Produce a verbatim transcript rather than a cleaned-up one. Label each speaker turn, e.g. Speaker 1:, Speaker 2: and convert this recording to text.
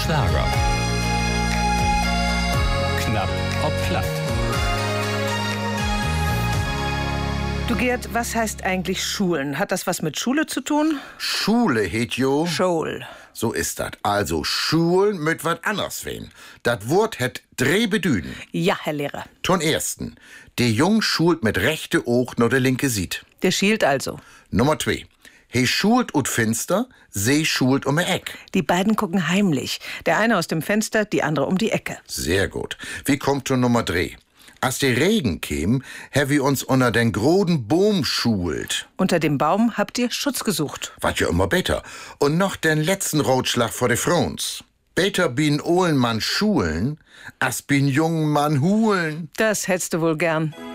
Speaker 1: Schlager. Knapp ob platt.
Speaker 2: Du Gerd, was heißt eigentlich Schulen? Hat das was mit Schule zu tun?
Speaker 3: Schule heet jo.
Speaker 2: Schul.
Speaker 3: So ist dat. Also Schulen mit wat anders wen. Dat Wort het drei Bedüden.
Speaker 2: Ja, Herr Lehrer.
Speaker 3: Ton ersten. Der Jung schult mit rechte Oog nur der linke sieht.
Speaker 2: Der schielt also.
Speaker 3: Nummer zwei. He schult ut Finster, sie schult um die Eck.
Speaker 2: Die beiden gucken heimlich. Der eine aus dem Fenster, die andere um die Ecke.
Speaker 3: Sehr gut. Wie kommt zur Nummer drei? Als der Regen käm, hab wir uns unter den großen Baum schult.
Speaker 2: Unter dem Baum habt ihr Schutz gesucht.
Speaker 3: Wat ja immer besser. Und noch den letzten Rotschlag vor de Frons. Beter bin Ohlenmann schulen, als bin jungen Mann hulen.
Speaker 2: Das hättest du wohl gern.